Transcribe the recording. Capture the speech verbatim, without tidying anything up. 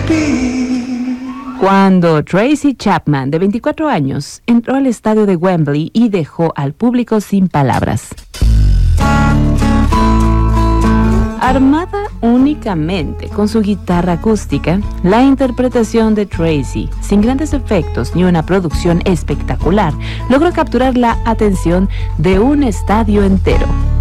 Cuando Tracy Chapman, de veinticuatro años, entró al estadio de Wembley y dejó al público sin palabras. Armada únicamente con su guitarra acústica, la interpretación de Tracy, sin grandes efectos ni una producción espectacular, logró capturar la atención de un estadio entero.